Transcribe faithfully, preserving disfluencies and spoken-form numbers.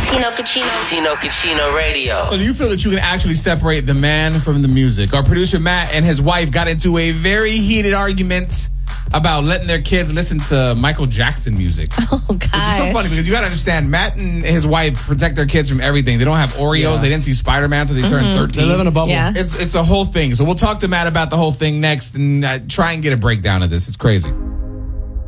Tino Cucino. Tino Cucino Radio. So do you feel that you can actually separate the man from the music? Our producer Matt and his wife got into a very heated argument about letting their kids listen to Michael Jackson music. Oh, God. Which is so funny because you got to understand, Matt and his wife protect their kids from everything. They don't have Oreos. Yeah. They didn't see Spider-Man until they Mm-hmm. turned thirteen. They live in a bubble. Yeah. It's, it's a whole thing. So we'll talk to Matt about the whole thing next and uh, try and get a breakdown of this. It's crazy.